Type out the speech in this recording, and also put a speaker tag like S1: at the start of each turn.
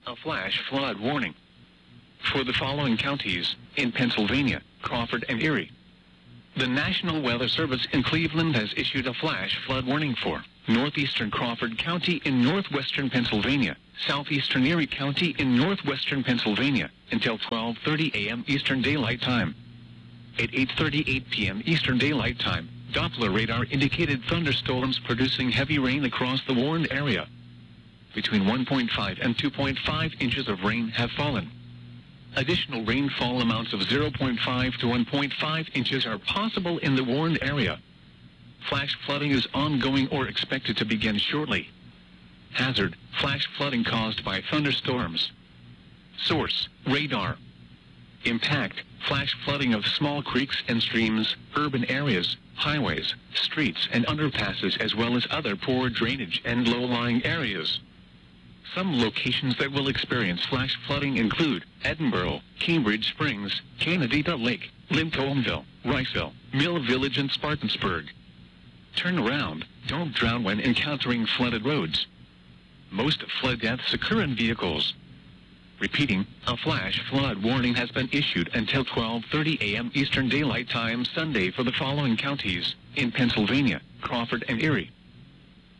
S1: A flash flood warning for the following counties in Pennsylvania, Crawford, and Erie. The National Weather Service in Cleveland has issued a flash flood warning for northeastern Crawford County in northwestern Pennsylvania, southeastern Erie County in northwestern Pennsylvania until 12:30 a.m. Eastern Daylight Time. At 8:38 p.m. Eastern Daylight Time, Doppler radar indicated thunderstorms producing heavy rain across the warned area. Between 1.5 and 2.5 inches of rain have fallen. Additional rainfall amounts of 0.5 to 1.5 inches are possible in the warned area. Flash flooding is ongoing or expected to begin shortly. Hazard: flash flooding caused by thunderstorms. Source: radar. Impact: flash flooding of small creeks and streams, urban areas, highways, streets and underpasses, as well as other poor drainage and low-lying areas. Some locations that will experience flash flooding include Edinboro, Cambridge Springs, Canandaigua Lake, Lincolnville, Riceville, Mill Village, and Spartansburg. Turn around. Don't drown when encountering flooded roads. Most flood deaths occur in vehicles. Repeating, a flash flood warning has been issued until 12:30 a.m. Eastern Daylight Time Sunday for the following counties in Pennsylvania, Crawford, and Erie.